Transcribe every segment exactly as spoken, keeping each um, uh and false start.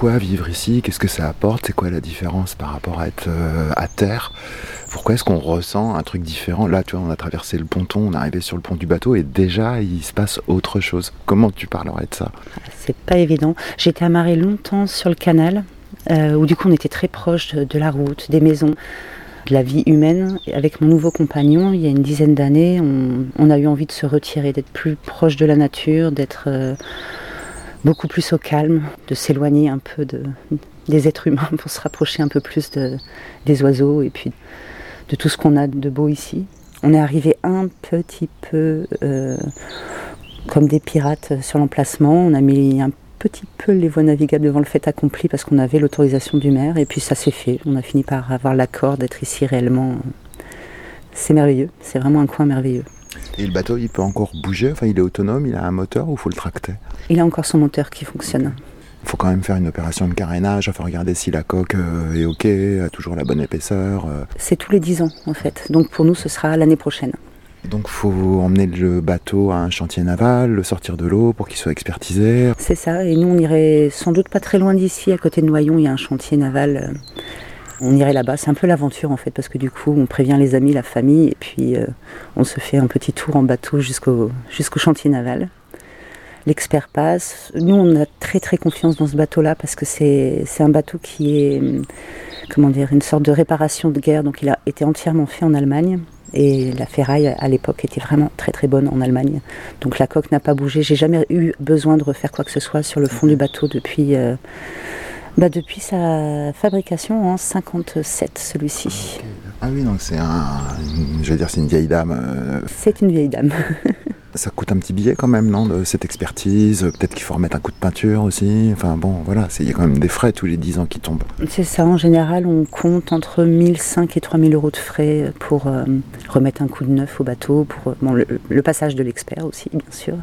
Pourquoi vivre ici? Qu'est-ce que ça apporte? C'est quoi la différence par rapport à être euh, à terre? Pourquoi est-ce qu'on ressent un truc différent? Là, tu vois, on a traversé le ponton, on est arrivé sur le pont du bateau et déjà, il se passe autre chose. Comment tu parlerais de ça? C'est pas évident. J'étais amarrée longtemps sur le canal, euh, où du coup on était très proche de, de la route, des maisons, de la vie humaine. Et avec mon nouveau compagnon, il y a une dizaine d'années, on, on a eu envie de se retirer, d'être plus proche de la nature, d'être euh, beaucoup plus au calme, de s'éloigner un peu de, des êtres humains pour se rapprocher un peu plus de, des oiseaux et puis de tout ce qu'on a de beau ici. On est arrivé un petit peu euh, comme des pirates sur l'emplacement. On a mis un petit peu les voies navigables devant le fait accompli parce qu'on avait l'autorisation du maire et puis ça s'est fait. On a fini par avoir l'accord d'être ici réellement. C'est merveilleux, c'est vraiment un coin merveilleux. Et le bateau, il peut encore bouger? Enfin, il est autonome, il a un moteur ou il faut le tracter? Il a encore son moteur qui fonctionne. Il faut quand même faire une opération de carénage, il faut regarder si la coque euh, est ok, a toujours la bonne épaisseur. Euh. C'est tous les dix ans en fait, donc pour nous ce sera l'année prochaine. Donc il faut emmener le bateau à un chantier naval, le sortir de l'eau pour qu'il soit expertisé. C'est ça, et nous on irait sans doute pas très loin d'ici, à côté de Noyon, il y a un chantier naval. On irait là-bas, c'est un peu l'aventure en fait, parce que du coup on prévient les amis, la famille, et puis euh, on se fait un petit tour en bateau jusqu'au, jusqu'au chantier naval. L'expert passe. Nous, on a très très confiance dans ce bateau-là parce que c'est, c'est un bateau qui est, comment dire, une sorte de réparation de guerre. Donc il a été entièrement fait en Allemagne et la ferraille à l'époque était vraiment très très bonne en Allemagne. Donc la coque n'a pas bougé. J'ai jamais eu besoin de refaire quoi que ce soit sur le fond du bateau depuis, euh, bah, depuis sa fabrication en cinquante-sept, celui-ci. Okay. Ah oui, donc c'est un, je veux dire, c'est une vieille dame. Euh... C'est une vieille dame. Ça coûte un petit billet quand même, non, de cette expertise? Peut-être qu'il faut remettre un coup de peinture aussi. Enfin bon, voilà, il y a quand même des frais tous les dix ans qui tombent. C'est ça, en général, on compte entre mille cinq et trois mille euros de frais pour euh, remettre un coup de neuf au bateau, pour bon, le, le passage de l'expert aussi, bien sûr.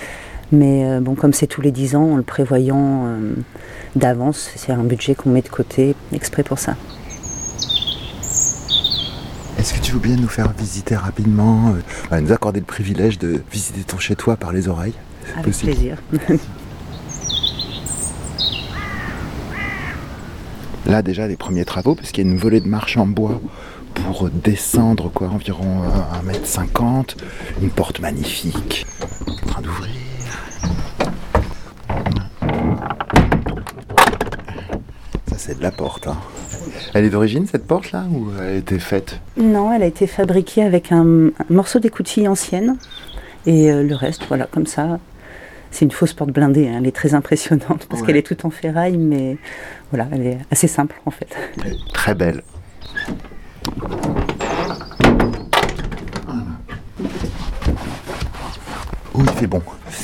Mais euh, bon, comme c'est tous les dix ans, en le prévoyant euh, d'avance, c'est un budget qu'on met de côté exprès pour ça. Est-ce que tu veux bien nous faire visiter rapidement, euh, nous accorder le privilège de visiter ton chez-toi par les oreilles? C'est Avec possible. plaisir. Là déjà les premiers travaux, parce qu'il y a une volée de marche en bois pour descendre quoi, environ un mètre cinquante, une porte magnifique, en train d'ouvrir. Ça c'est de la porte, hein. Elle est d'origine cette porte là ou elle a été faite? Non, elle a été fabriquée avec un, un morceau d'écoutille ancienne et euh, le reste, voilà, comme ça. C'est une fausse porte blindée, hein. Elle est très impressionnante parce ouais. qu'elle est toute en ferraille, mais voilà, elle est assez simple en fait. Ouais, très belle. Voilà. Oh, il fait bon.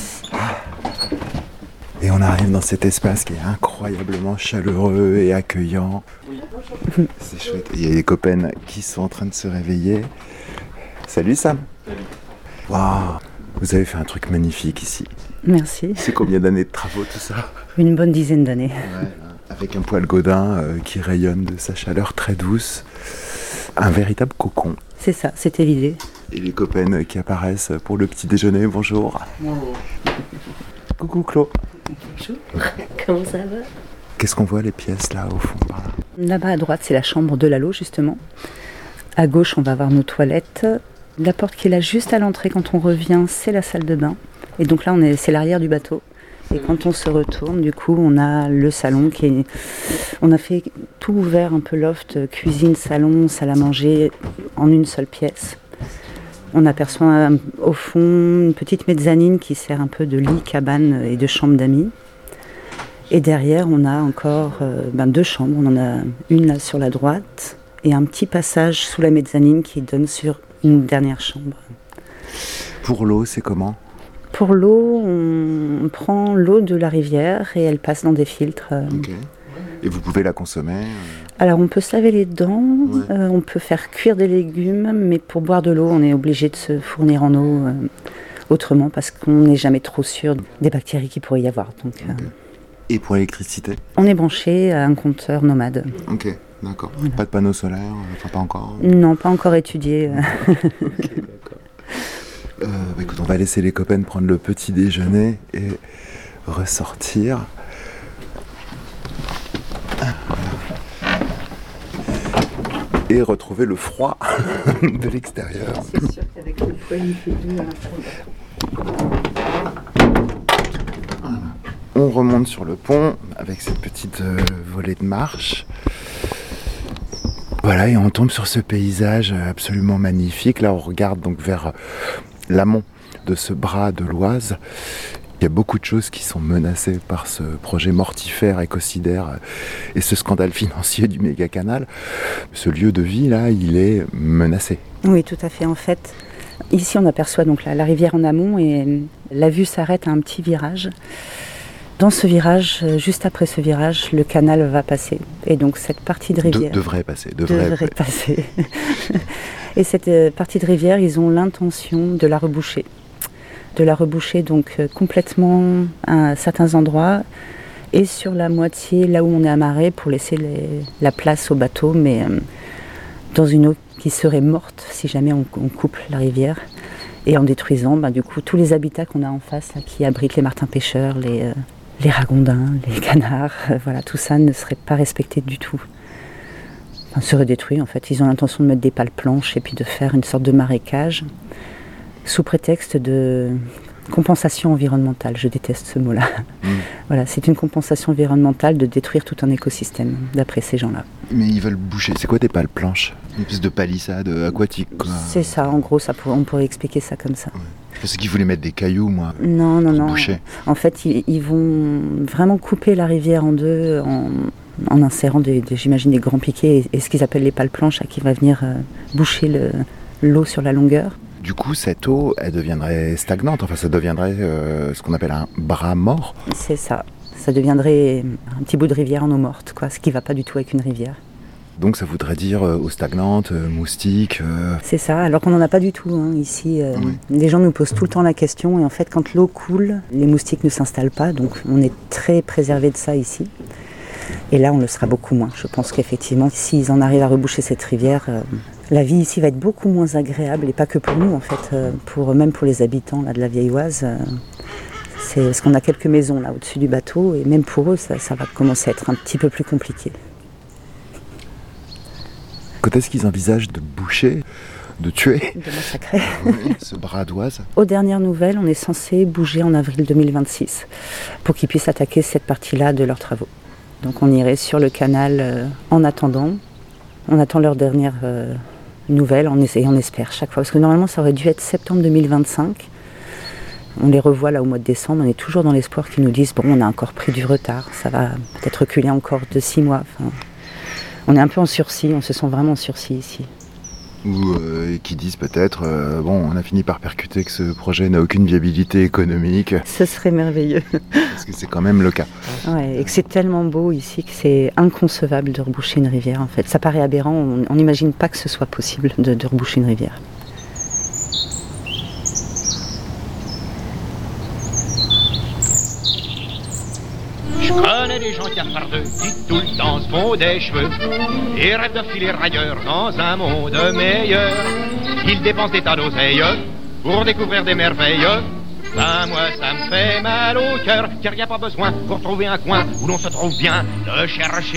Et on arrive dans cet espace qui est incroyablement chaleureux et accueillant. C'est chouette. Il y a des copains qui sont en train de se réveiller. Salut Sam. Salut. Waouh, vous avez fait un truc magnifique ici. Merci. C'est combien d'années de travaux tout ça? Une bonne dizaine d'années. Ouais, avec un poêle Godin euh, qui rayonne de sa chaleur très douce. Un véritable cocon. C'est ça, c'était l'idée. Et les copains qui apparaissent pour le petit déjeuner, bonjour. Bonjour. Coucou Claude. Bonjour, comment ça va? Qu'est-ce qu'on voit les pièces là au fond par là? Là-bas à droite c'est la chambre de Lalo justement. À gauche on va voir nos toilettes. La porte qui est là juste à l'entrée quand on revient c'est la salle de bain. Et donc là on est, c'est l'arrière du bateau. Et quand on se retourne du coup on a le salon qui est... On a fait tout ouvert, un peu loft, cuisine, salon, salle à manger en une seule pièce. On aperçoit au fond une petite mezzanine qui sert un peu de lit, cabane et de chambre d'amis. Et derrière, on a encore euh, ben, deux chambres. On en a une là sur la droite et un petit passage sous la mezzanine qui donne sur une dernière chambre. Pour l'eau, c'est comment? Pour l'eau, on prend l'eau de la rivière et elle passe dans des filtres. Ok. Et vous pouvez la consommer? Alors on peut se laver les dents, ouais. euh, on peut faire cuire des légumes, mais pour boire de l'eau, on est obligé de se fournir en eau euh, autrement parce qu'on n'est jamais trop sûr des bactéries qu'il pourrait y avoir. Donc, okay. euh, Et pour l'électricité? On est branché à un compteur nomade. Ok, d'accord. Voilà. Pas de panneaux solaires, enfin pas encore? Non, pas encore étudié. Ok, d'accord. Euh, bah, écoute, on va laisser les copains prendre le petit déjeuner et ressortir. et retrouver le froid de l'extérieur. C'est sûr qu'avec le poêle, il fait doux à l'intérieur. On remonte sur le pont avec cette petite euh, volée de marche. Voilà, et on tombe sur ce paysage absolument magnifique. Là, on regarde donc vers l'amont de ce bras de l'Oise. Il y a beaucoup de choses qui sont menacées par ce projet mortifère, écocidaire et ce scandale financier du méga-canal. Ce lieu de vie, là, il est menacé. Oui, tout à fait. En fait, ici, on aperçoit donc la, la rivière en amont et la vue s'arrête à un petit virage. Dans ce virage, juste après ce virage, le canal va passer. Et donc, cette partie de rivière... De, devrait passer. Devrait, devrait passer. Et cette partie de rivière, ils ont l'intention de la reboucher. de la reboucher donc euh, complètement à certains endroits et sur la moitié là où on est amarré pour laisser les, la place au bateau, mais euh, dans une eau qui serait morte si jamais on, on coupe la rivière, et en détruisant bah, du coup tous les habitats qu'on a en face là, qui abritent les martins pêcheurs, les, euh, les ragondins, les canards, euh, voilà, tout ça ne serait pas respecté du tout. Enfin, serait détruit en fait. Ils ont l'intention de mettre des pales planches et puis de faire une sorte de marécage sous prétexte de compensation environnementale. Je déteste ce mot-là. Mmh. Voilà, c'est une compensation environnementale de détruire tout un écosystème, d'après ces gens-là. Mais ils veulent boucher. C'est quoi des pales planches? Une espèce de palissade aquatique, quoi. C'est ça, en gros, ça pour, on pourrait expliquer ça comme ça. Ouais. Je pensais qu'ils voulaient mettre des cailloux, moi. Non, non, pour non. Boucher. En fait, ils, ils vont vraiment couper la rivière en deux en, en insérant, des, des, j'imagine, des grands piquets et, et ce qu'ils appellent les pales planches, qui va venir euh, boucher le, l'eau sur la longueur. Du coup, cette eau, elle deviendrait stagnante. Enfin, ça deviendrait euh, ce qu'on appelle un bras mort. C'est ça. Ça deviendrait un petit bout de rivière en eau morte, quoi, ce qui ne va pas du tout avec une rivière. Donc ça voudrait dire euh, eau stagnante, euh, moustiques... Euh... C'est ça, alors qu'on n'en a pas du tout hein, ici. Euh, oui. Les gens nous posent tout le temps la question, et en fait, quand l'eau coule, les moustiques ne s'installent pas, donc on est très préservé de ça ici. Et là, on le sera beaucoup moins. Je pense qu'effectivement, s'ils en arrivent à reboucher cette rivière... Euh, la vie ici va être beaucoup moins agréable, et pas que pour nous en fait, euh, pour, même pour les habitants là, de la Vieille Oise. Euh, c'est, parce qu'on a quelques maisons là au-dessus du bateau, et même pour eux, ça, ça va commencer à être un petit peu plus compliqué. Quand est-ce qu'ils envisagent de boucher, de tuer, de massacrer oui, ce bras d'Oise? Aux dernières nouvelles, on est censé bouger en avril deux mille vingt-six pour qu'ils puissent attaquer cette partie-là de leurs travaux. Donc on irait sur le canal euh, en attendant. On attend leurs dernières... Euh, nouvelles, on essaie, on espère chaque fois, parce que normalement ça aurait dû être septembre deux mille vingt-cinq. On les revoit là au mois de décembre, on est toujours dans l'espoir qu'ils nous disent bon, on a encore pris du retard, ça va peut-être reculer encore de six mois. Enfin, on est un peu en sursis, on se sent vraiment en sursis ici. Ou euh, qui disent peut-être euh, bon, on a fini par percuter que ce projet n'a aucune viabilité économique. Ce serait merveilleux. Parce que c'est quand même le cas. Ouais, et que c'est tellement beau ici que c'est inconcevable de reboucher une rivière en fait. Ça paraît aberrant, on n'imagine pas que ce soit possible de, de reboucher une rivière. Je connais des gens qui à part d'eux, qui tout le temps se font des cheveux et rêvent de filer railleurs dans un monde meilleur. Ils dépensent des tas d'oseilles pour découvrir des merveilles. Ben moi ça me fait mal au cœur, car y a pas besoin pour trouver un coin où l'on se trouve bien de chercher